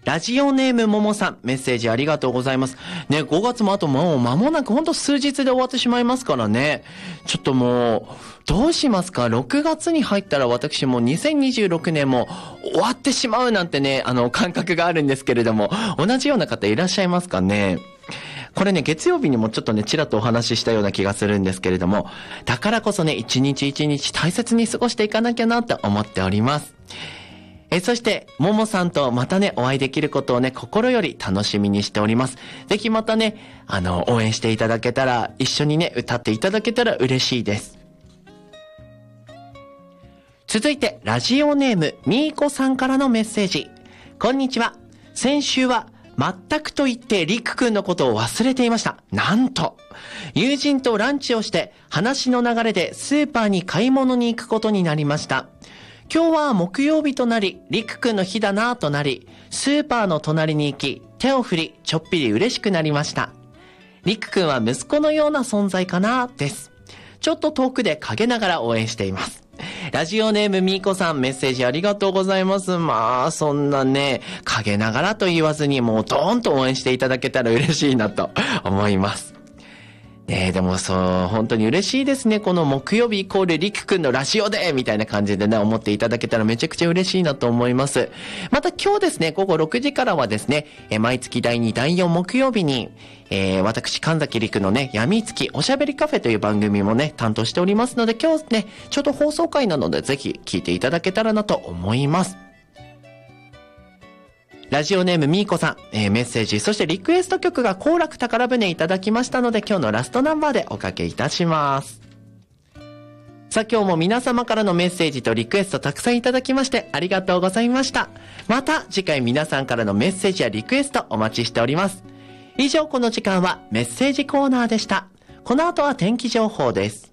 ラジオネームももさん、メッセージありがとうございます。ね、5月もあともう間もなくほんと数日で終わってしまいますからね。ちょっともう、どうしますか？ 6 月に入ったら私も2026年も終わってしまうなんてね、感覚があるんですけれども、同じような方いらっしゃいますかね？これね、月曜日にもちょっとね、ちらっとお話ししたような気がするんですけれども、だからこそね、一日一日大切に過ごしていかなきゃなって思っております。そして、ももさんとまたね、お会いできることをね、心より楽しみにしております。ぜひまたね、応援していただけたら、一緒にね、歌っていただけたら嬉しいです。続いて、ラジオネーム、みーこさんからのメッセージ。こんにちは。先週は、全くと言ってりくくんのことを忘れていました。なんと、友人とランチをして、話の流れでスーパーに買い物に行くことになりました。今日は木曜日となり、りくくんの日だなぁとなり、スーパーの隣に行き、手を振り、ちょっぴり嬉しくなりました。りくくんは息子のような存在かなです。ちょっと遠くで陰ながら応援しています。ラジオネームみーこさん、メッセージありがとうございます。まあ、そんなね、陰ながらと言わずに、もうドーンと応援していただけたら嬉しいなと思います。でもそう、本当に嬉しいですね。この木曜日イコールりくくんのラジオでみたいな感じでね、思っていただけたらめちゃくちゃ嬉しいなと思います。また今日ですね、午後6時からはですね、毎月第2、第4木曜日に、私、神崎りくのね、闇月おしゃべりカフェという番組もね、担当しておりますので、今日ね、ちょっと放送回なので、ぜひ聞いていただけたらなと思います。ラジオネームみーこさん、メッセージ、そしてリクエスト曲が幸楽宝船いただきましたので、今日のラストナンバーでおかけいたします。さあ今日も皆様からのメッセージとリクエストたくさんいただきましてありがとうございました。また次回皆さんからのメッセージやリクエストお待ちしております。以上この時間はメッセージコーナーでした。この後は天気情報です。